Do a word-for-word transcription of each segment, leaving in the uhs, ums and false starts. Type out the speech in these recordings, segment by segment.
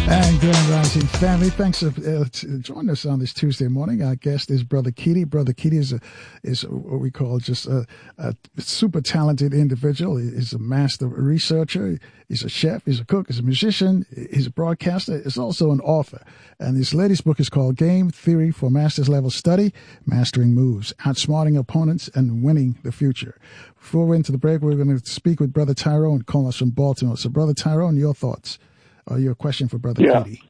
And Grand Rising family, thanks for uh, joining us on this Tuesday morning. Our guest is Brother Keedy. Brother Keedy is a, is what we call just a, a super talented individual. He's a master researcher. He's a chef. He's a cook. He's a musician. He's a broadcaster. He's also an author. And his latest book is called Game Theory for Master's Level Study, Mastering Moves, Outsmarting Opponents, and Winning the Future. Before we're into the break, we're going to speak with Brother Tyrone calling us from Baltimore. So, Brother Tyrone, your thoughts? Or your question for Brother yeah. Keedy?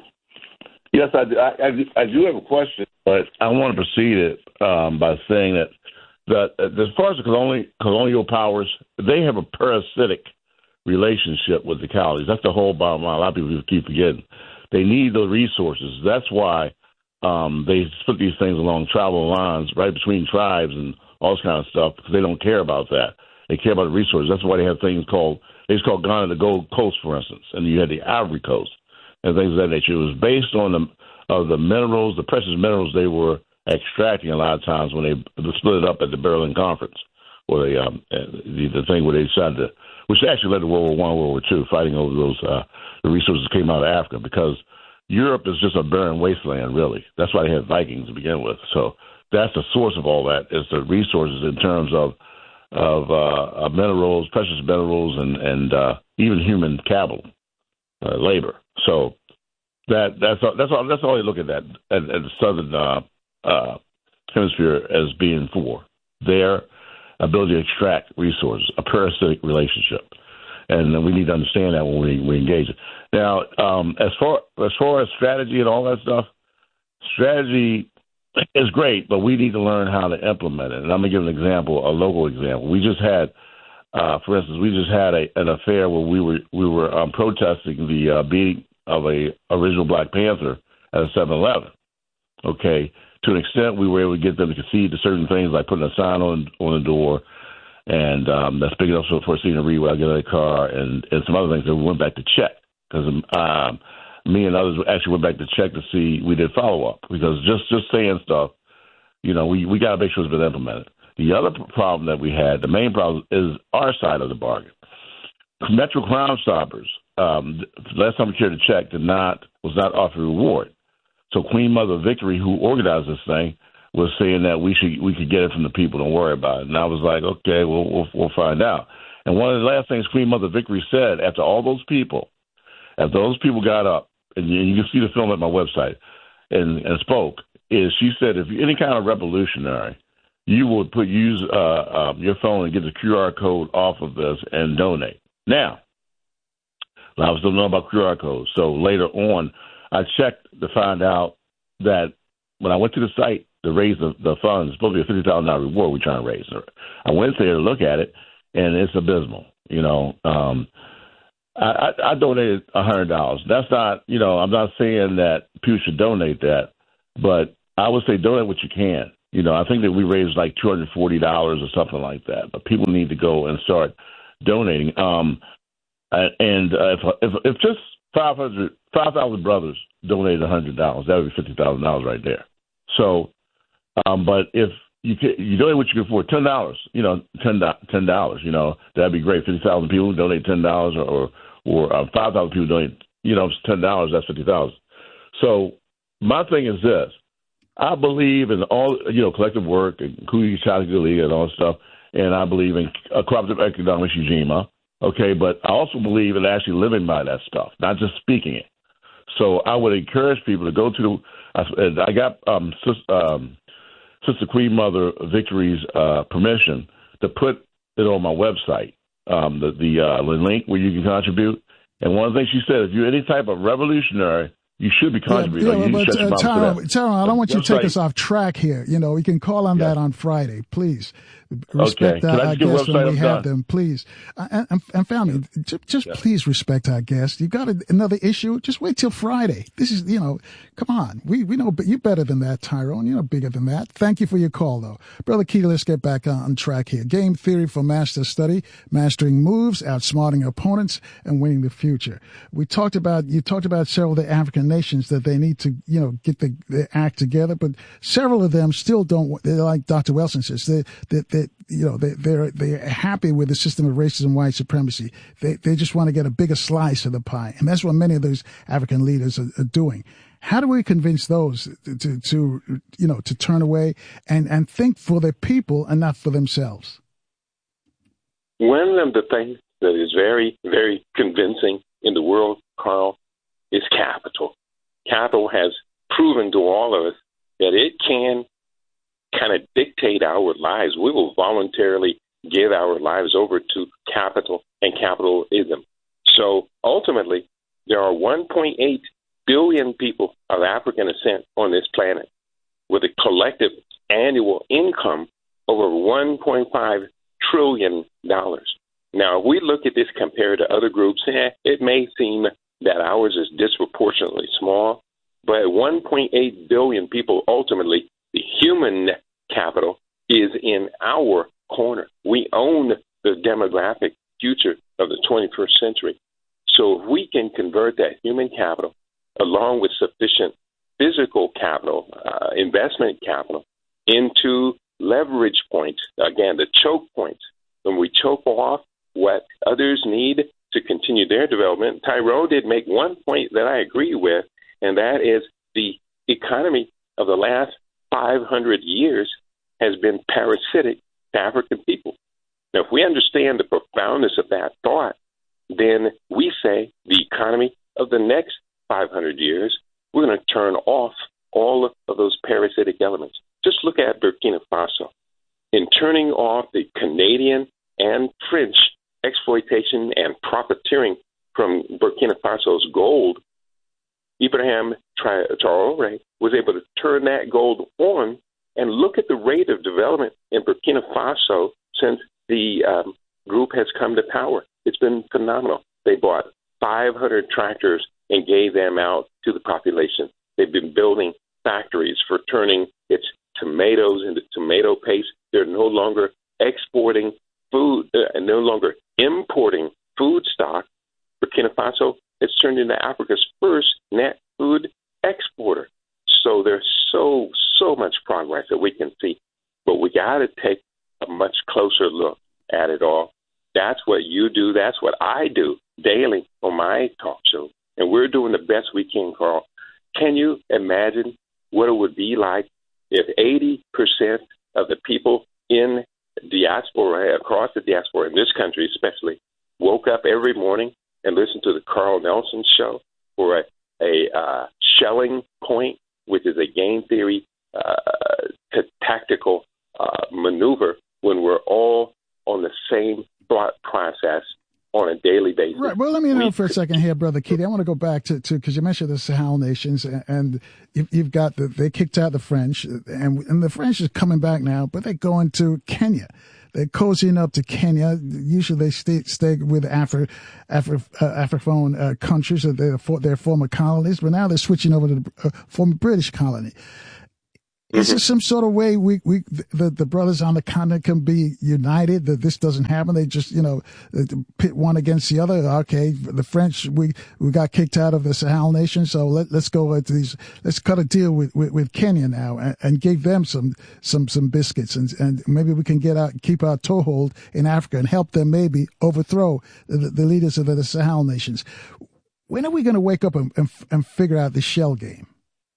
Yes, I, I, I, I do have a question, but I want to proceed it um, by saying that, that as far as the colonial, colonial powers, they have a parasitic relationship with the colonies. That's the whole bottom line. A lot of people keep forgetting. They need the resources. That's why um, they put these things along travel lines right between tribes and all this kind of stuff, because they don't care about that. They care about the resources. That's why they have things called They just called Ghana the Gold Coast, for instance, and you had the Ivory Coast and things of that nature. It was based on the of the minerals, the precious minerals they were extracting a lot of times when they split it up at the Berlin Conference, or the um, the, the thing where they decided to, which actually led to World War One, World War Two, fighting over those uh, the resources that came out of Africa, because Europe is just a barren wasteland, really. That's why they had Vikings to begin with. So that's the source of all that, is the resources in terms of. of uh, uh, minerals, precious minerals, and and uh, even human capital, uh, labor. So that that's all, that's all that's all you look at that at, at the southern uh, uh, hemisphere as being for their ability to extract resources, a parasitic relationship, and we need to understand that when we, we engage it. Now, um, as far as far as strategy and all that stuff, strategy. It's great, but we need to learn how to implement it. And I'm going to give an example, a local example. We just had, uh, for instance, we just had a, an affair where we were we were um, protesting the uh, beating of a original Black Panther at a seven eleven. Okay, to an extent, we were able to get them to concede to certain things, like putting a sign on on the door, and um, that's big enough for, for a scene to read when I get out of the car, and, and some other things that we went back to check, because um, me and others actually went back to check to see we did follow-up, because just, just saying stuff, you know, we, we got to make sure it's been implemented. The other problem that we had, the main problem, is our side of the bargain. Metro Crime Stoppers, um, last time we cared to check, did not, was not offered a reward. So Queen Mother Victory, who organized this thing, was saying that we should we could get it from the people, don't worry about it. And I was like, okay, well, we'll, we'll find out. And one of the last things Queen Mother Victory said, after all those people, after those people got up, and you, you can see the film at my website, and, and spoke, is she said, if you're any kind of revolutionary, you would put use uh, um, your phone and get the Q R code off of this and donate. Now, I was still know about Q R codes, so later on, I checked to find out that when I went to the site to raise the, the funds, it's supposed to be a fifty thousand dollars reward we're trying to raise. I went there to look at it, and it's abysmal. You know, um, I, I, I donated one hundred dollars. That's not, you know, I'm not saying that people should donate that, but I would say donate what you can. You know, I think that we raised like two hundred forty dollars or something like that, but people need to go and start donating. Um, and uh, if, if if just five hundred, five thousand brothers donated one hundred dollars, that would be fifty thousand dollars right there. So, um, but if you can, you donate what you can afford, ten dollars, you know, ten dollars, you know, that'd be great. Fifty thousand people donate ten dollars, or or, or uh, five thousand people donate, you know, ten dollars. That's fifty thousand. So my thing is this: I believe in all, you know, collective work, including Chatham League and all that stuff, and I believe in a cooperative economics regime. Huh? Okay, but I also believe in actually living by that stuff, not just speaking it. So I would encourage people to go to the. I, I got um, um, Sister Queen Mother Victory's uh, permission to put it on my website, um, the the, uh, the link where you can contribute. And one of the things she said, if you're any type of revolutionary, you should be contributing. Yeah, yeah, but uh, Tyrone, Tyrone, I don't want you to take us off track here. You know, we can call on yeah. that on Friday, please. Respect okay. our guests when we have done? them, please. And, and, and family, just, just yeah. please respect our guests. You got a, another issue? Just wait till Friday. This is, you know, come on. We we know you're better than that, Tyrone. You're not bigger than that. Thank you for your call, though. Brother Keedy, let's get back on track here. Game theory for master study, mastering moves, outsmarting opponents, and winning the future. We talked about, you talked about several of the African African nations that they need to, you know, get the, the act together. But several of them still don't. They're like Doctor Wilson says. They, they, they you know, they, they're they're happy with the system of racism, white supremacy. They they just want to get a bigger slice of the pie, and that's what many of those African leaders are, are doing. How do we convince those to, to, you know, to turn away and, and think for their people and not for themselves? One of the things that is very, very convincing in the world, Carl, is capital. Capital has proven to all of us that it can kind of dictate our lives. We will voluntarily give our lives over to capital and capitalism. So ultimately, there are one point eight billion people of African descent on this planet with a collective annual income over one point five trillion dollars. Now, if we look at this compared to other groups, eh, it may seem that ours is disproportionately small, but one point eight billion people, ultimately, the human capital is in our corner. We own the demographic future of the twenty-first century. So if we can convert that human capital along with sufficient physical capital, uh, investment capital, into leverage points, again, the choke points, when we choke off what others need to continue their development. Tyrone did make one point that I agree with, and that is the economy of the last five hundred years has been parasitic to African people. Now, if we understand the profoundness of that thought, then we say the economy of the next five hundred years, we're going to turn off all of those parasitic elements. Just look at Burkina Faso. In turning off the Canadian and French exploitation and profiteering from Burkina Faso's gold, Ibrahim Traoré was able to turn that gold on, and look at the rate of development in Burkina Faso since the um, group has come to power. It's been phenomenal. They bought five hundred tractors and gave them out to the population. They've been building factories for turning its tomatoes into tomato paste. They're no longer exporting food uh, and no longer importing food stock. Burkina Faso has turned into Africa's first net food exporter. So there's so, so much progress that we can see. But we got to take a much closer look at it all. That's what you do. That's what I do daily on my talk show. And we're doing the best we can, Carl. Can you imagine what it would be like if eighty percent of the people in diaspora, across the diaspora, in this country especially, woke up every morning and listened to the Carl Nelson show for a, a uh, shelling point, which is a game theory uh, t- tactical uh, maneuver when we're all on the same thought process on a daily basis. Right. Well, let me know we, for a second here, Brother Keaty. I want to go back to, to because you mentioned the Sahel nations, and, and you've, you've got the, they kicked out the French, and, and the French is coming back now, but they're going to Kenya. They're cozying up to Kenya. Usually they stay, stay with Afri, Afri, uh, Afriphone uh, countries, or their, their former colonies, but now they're switching over to the uh, former British colony. Is there some sort of way we, we the, the brothers on the continent can be united, that this doesn't happen? They just, you know, pit one against the other. Okay, the French, we, we got kicked out of the Sahel nation, so let, let's go to these, let's cut a deal with, with, with Kenya now and, and give them some, some, some biscuits, and, and maybe we can get out, keep our toehold in Africa and help them maybe overthrow the, the leaders of the, the Sahel nations. When are we going to wake up and, and, and figure out the shell game?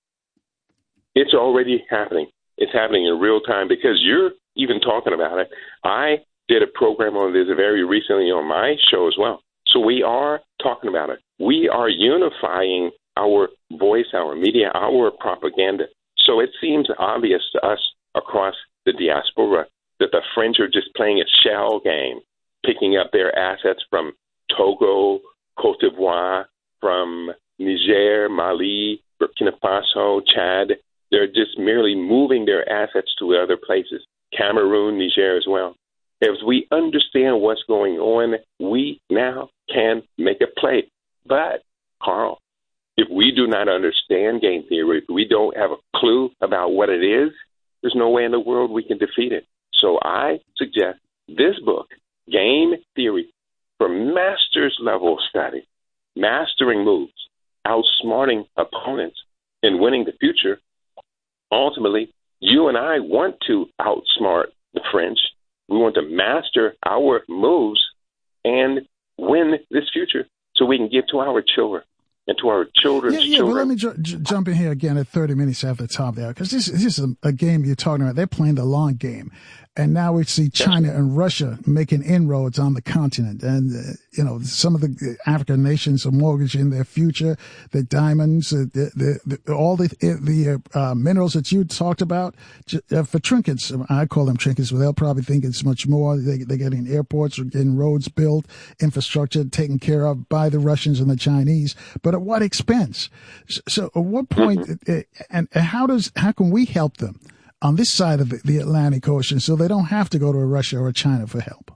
It's already happening. It's happening in real time because you're even talking about it. I did a program on this very recently on my show as well. So we are talking about it. We are unifying our voice, our media, our propaganda. So it seems obvious to us across the diaspora that the French are just playing a shell game, picking up their assets from Togo, Cote d'Ivoire, from Niger, Mali, Burkina Faso, Chad. They're just merely moving their assets to other places, Cameroon, Niger as well. As we understand what's going on, we now can make a play. But, Carl, if we do not understand game theory, if we don't have a clue about what it is, there's no way in the world we can defeat it. So I suggest this book, Game Theory, for master's level study, Mastering Moves. outsmarting opponents and winning the future, ultimately, you and I want to outsmart the French. We want to master our moves and win this future so we can give to our children and to our children's yeah, yeah, children. Well, let me ju- ju- jump in here again at thirty minutes after the top there, because this, this is a, a game you're talking about. They're playing the long game. And now we see China and Russia making inroads on the continent. And, uh, you know, some of the African nations are mortgaging their future, their diamonds, uh, the, the, the, all the, the uh, minerals that you talked about uh, for trinkets. I call them trinkets, but they'll probably think it's much more. They, they're getting airports, or getting roads built, infrastructure taken care of by the Russians and the Chinese. But at what expense? So, so at what point, uh, and, and how does, how can we help them on this side of the Atlantic Ocean so they don't have to go to a Russia or a China for help?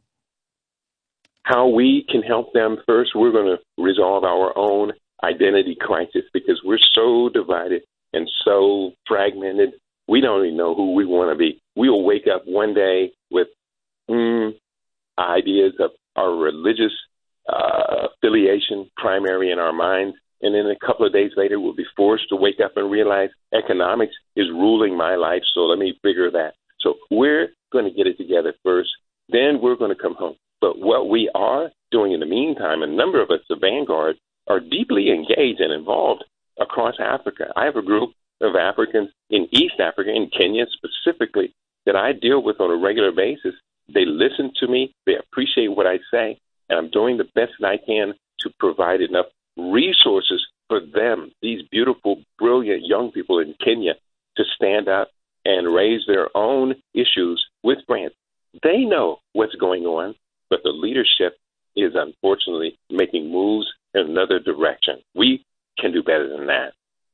How we can help them, first, we're going to resolve our own identity crisis because we're so divided and so fragmented. We don't even know who we want to be. We will wake up one day with mm, ideas of our religious uh, affiliation primary in our minds. And then a couple of days later, we'll be forced to wake up and realize economics is ruling my life, so let me figure that. So we're going to get it together first. Then we're going to come home. But what we are doing in the meantime, a number of us, the Vanguard, are deeply engaged and involved across Africa. I have a group of Africans in East Africa, in Kenya specifically, that I deal with on a regular basis. They listen to me. They appreciate what I say. And I'm doing the best that I can to provide enough resources for them, these beautiful, brilliant young people in Kenya, to stand up and raise their own issues with France. They know what's going on, but the leadership is unfortunately making moves in another direction. We can do better than that.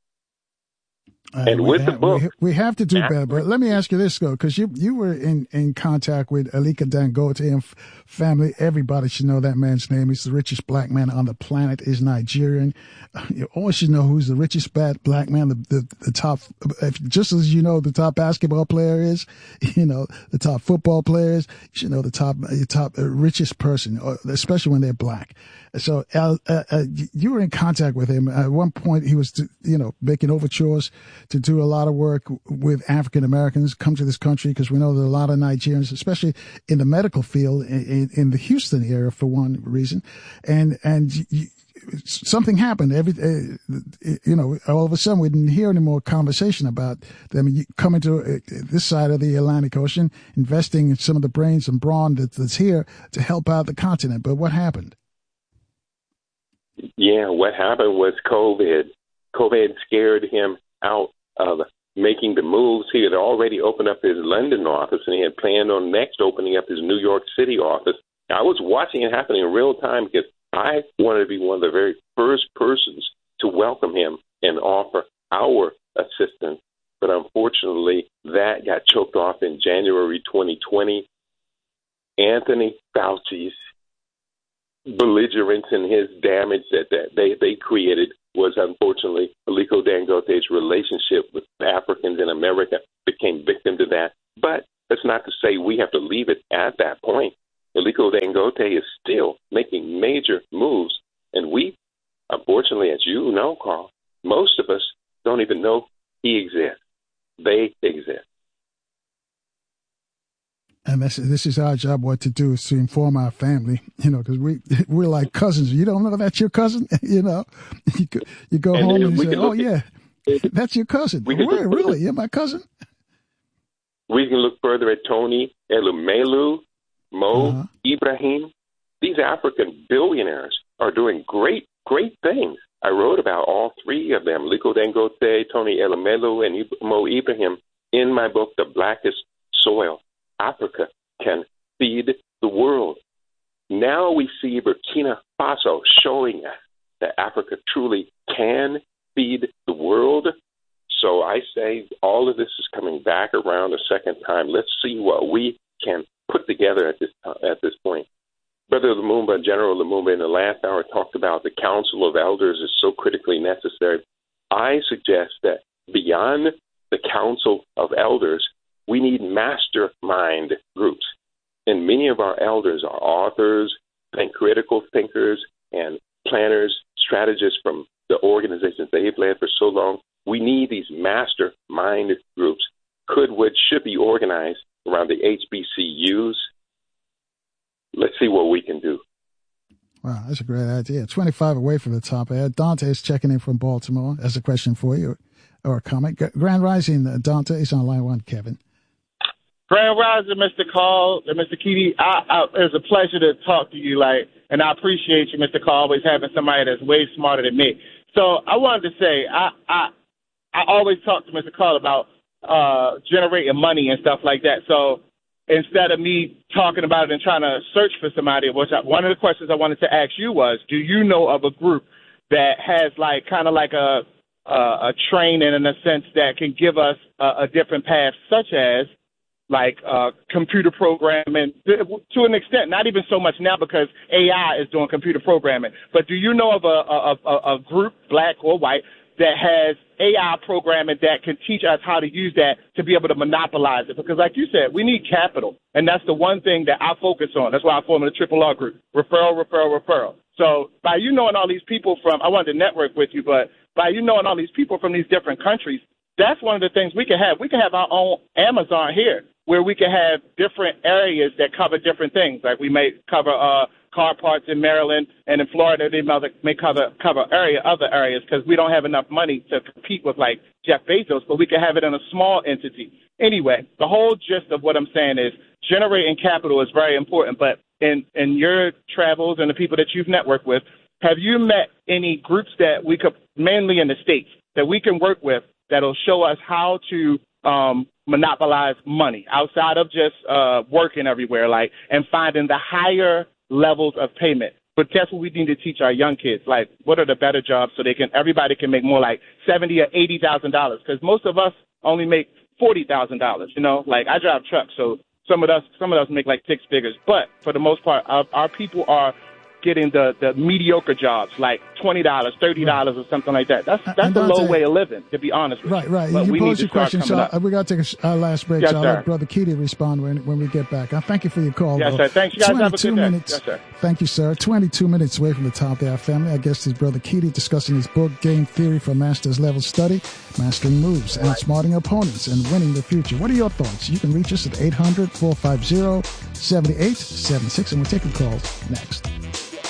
Uh, and with have, the book, we, we have to do better. But let me ask you this, though, because you you were in, in contact with Aliko Dangote and f- family. Everybody should know that man's name. He's the richest black man on the planet. Is Nigerian. You always should know who's the richest bad black man. The, the the top, if, just as you know the top basketball player is, you know the top football players. You should know the top the top uh, richest person, especially when they're black. So uh, uh, you were in contact with him at one point. He was, you know, making overtures to do a lot of work with African Americans come to this country, because we know there are a lot of Nigerians, especially in the medical field in, in the Houston area for one reason. And, and you, something happened. Every, uh, you know, all of a sudden we didn't hear any more conversation about them coming to uh, this side of the Atlantic Ocean, investing in some of the brains and brawn that, that's here to help out the continent. But what happened? Yeah, what happened was COVID. COVID scared him out of making the moves. He had already opened up his London office, and he had planned on next opening up his New York City office. I was watching it happening in real time because I wanted to be one of the very first persons to welcome him and offer our assistance. But unfortunately, that got choked off in January twenty twenty. Anthony Fauci's belligerence and his damage that, that they, they created was unfortunately Aliko Dangote's relationship with Africans in America became victim to that. But that's not to say we have to leave it at that point. Aliko Dangote is still making major moves, and we, unfortunately, as you know, Carl, most of us don't even know he exists. They exist. And this, this is our job. What to do is to inform our family, you know, because we we're like cousins. You don't know that's your cousin, you know. You go, you go and home and you say, "Oh at, yeah, that's your cousin." We Where, really? You're my cousin. We can look further at Tony Elumelu, Mo uh-huh. Ibrahim. These African billionaires are doing great, great things. I wrote about all three of them: Aliko Dangote, Tony Elumelu, and Mo Ibrahim, in my book, The Blackest Soil. Africa can feed the world. Now we see Burkina Faso showing us that Africa truly can feed the world. So I say all of this is coming back around a second time. Let's see what we can put together at this at this point. Brother Lumumba, General Lumumba, in the last hour talked about the Council of Elders is so critically necessary. I suggest that beyond the Council of Elders, we need mastermind groups. And many of our elders are authors and critical thinkers and planners, strategists from the organizations they've led for so long. We need these mastermind groups, could, would, should be organized around the H B C Us. Let's see what we can do. Wow, that's a great idea. twenty-five away from the top ad. Dante is checking in from Baltimore. Has a question for you or a comment. Grand Rising, Dante is on line one, Kevin. Grand Rising, Mister Call, Mister Keaty. I, I, it's a pleasure to talk to you, like, and I appreciate you, Mister Call, always having somebody that's way smarter than me. So I wanted to say, I I, I always talk to Mister Call about uh, generating money and stuff like that. So instead of me talking about it and trying to search for somebody, which I, one of the questions I wanted to ask you was, do you know of a group that has like kind of like a, a a training in a sense that can give us a, a different path, such as like uh, computer programming to an extent, not even so much now because A I is doing computer programming. But do you know of a, a, a, a group, black or white, that has A I programming that can teach us how to use that to be able to monopolize it? Because like you said, we need capital. And that's the one thing that I focus on. That's why I formed the Triple R group, referral, referral, referral. So by you knowing all these people from, I wanted to network with you, but by you knowing all these people from these different countries, that's one of the things we can have. We can have our own Amazon here, where we can have different areas that cover different things. Like we may cover uh, car parts in Maryland, and in Florida they may cover cover area other areas because we don't have enough money to compete with like Jeff Bezos, but we can have it in a small entity. Anyway, the whole gist of what I'm saying is generating capital is very important. But in, in your travels and the people that you've networked with, have you met any groups that we could, mainly in the States, that we can work with that'll show us how to um, monopolize money outside of just uh, working everywhere, like, and finding the higher levels of payment? But that's what we need to teach our young kids. Like, what are the better jobs so they can, everybody can make more like seventy or eighty thousand dollars? Because most of us only make forty thousand dollars. You know, like I drive trucks, so some of us, some of us make like six figures. But for the most part, our, our people are getting the, the mediocre jobs, like twenty dollars, thirty dollars right. or something like that. That's that's a low way of living, to be honest with right, you. Right, right. You we posed your question, so up. we got to take a, our last break. Yes, so I'll sir. let Brother Keaty respond when when we get back. I thank you for your call. Yes, though. sir. Thanks. You guys have a good day. Minutes. Yes, sir. Thank you, sir. twenty-two minutes away from the top of the hour, family. I guess is Brother Keaty discussing his book, Game Theory for Master's Level Study, Mastering Moves, Outsmarting Opponents, and Winning the Future. What are your thoughts? You can reach us at eight hundred, four five zero, seven eight seven six, and we'll take your calls next.